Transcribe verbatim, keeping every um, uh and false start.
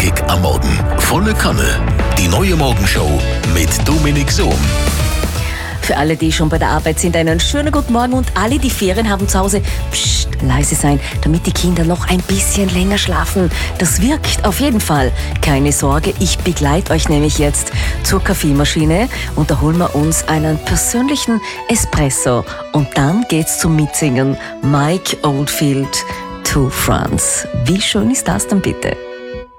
Knackig am Morgen. Volle Kanne. Die neue Morgenshow mit Dominik Sohm. Für alle, die schon bei der Arbeit sind, einen schönen guten Morgen, und alle, die Ferien haben zu Hause, psst, leise sein, damit die Kinder noch ein bisschen länger schlafen. Das wirkt auf jeden Fall. Keine Sorge, ich begleite euch nämlich jetzt zur Kaffeemaschine und da holen wir uns einen persönlichen Espresso und dann geht's zum Mitsingen. Mike Oldfield to France. Wie schön ist das denn bitte?